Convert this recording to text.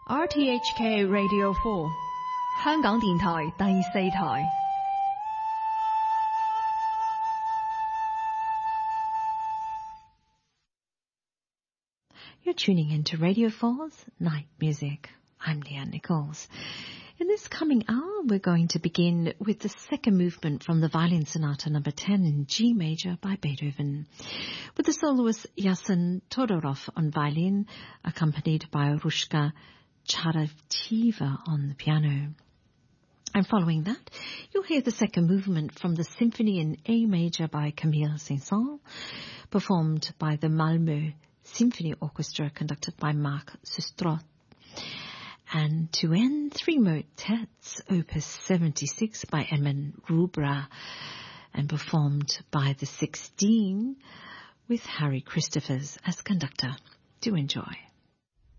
RTHK Radio 4香港電台第四台。You're tuning into Radio 4's Night Music. I'm Leanne Nichols. In this coming hour, we're going to begin with the second movement from the Violin Sonata No. 10 in G major by Beethoven, with the soloist Yasen Todorov on violin, accompanied by Rushka Charavtiva on the piano. And following that, you'll hear the second movement from the Symphony in A major by Camille Saint-Saëns, performed by the Malmö Symphony Orchestra, conducted by Marc Sustrot. And to end, three motets, Opus 76 by Edmund Rubra, and performed by the 16 with Harry Christophers as conductor. Do enjoy.